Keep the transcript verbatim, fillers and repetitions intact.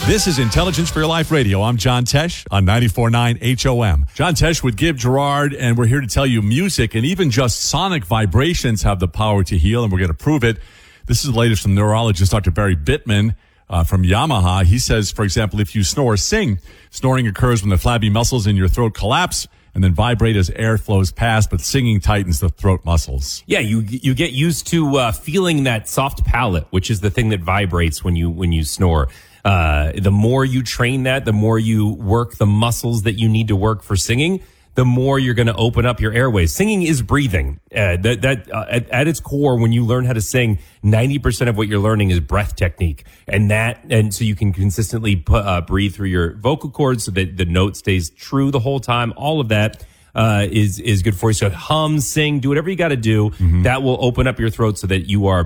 This is Intelligence for Your Life Radio. I'm John Tesh on ninety-four point nine H O M. John Tesh with Give Gerard, and we're here to tell you music and even just sonic vibrations have the power to heal, and we're going to prove it. This is the latest from neurologist Doctor Barry Bittman uh, from Yamaha. He says, for example, if you snore or sing, snoring occurs when the flabby muscles in your throat collapse and then vibrate as air flows past, but singing tightens the throat muscles. Yeah, you you get used to uh, feeling that soft palate, which is the thing that vibrates when you when you snore. Uh, the more you train that, the more you work the muscles that you need to work for singing, the more you're going to open up your airways. Singing is breathing. Uh, that that uh, at, at its core, when you learn how to sing, ninety percent of what you're learning is breath technique, and that and so you can consistently put, uh, breathe through your vocal cords so that the note stays true the whole time. All of that uh, is is good for you. So hum, sing, do whatever you got to do. Mm-hmm. That will open up your throat so that you are